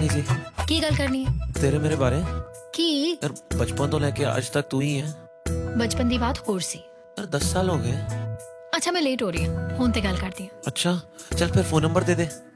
ਕਰਨੀ ਸੀ। ਕੀ ਗੱਲ ਕਰਨੀ ਹੈ? ਤੇਰੇ ਮੇਰੇ ਬਾਰੇ। ਕੀ? ਯਾਰ ਬਚਪਨ ਤੋਂ ਲੈ ਕੇ ਅੱਜ ਤੱਕ ਤੂੰ ਹੀ ਹੈ। ਬਚਪਨ ਦੀ ਬਾਤ ਹੋਰ ਸੀ। ਯਾਰ 10 ਸਾਲ ਹੋ ਗਏ। ਅੱਛਾ ਮੈਂ ਲੇਟ ਹੋ ਰਹੀ ਹਾਂ, ਹੁਣ ਤੇ ਗੱਲ ਕਰਦੀ ਹਾਂ। ਅੱਛਾ ਚੱਲ ਫਿਰ ਫੋਨ ਨੰਬਰ ਦੇ ਦੇ।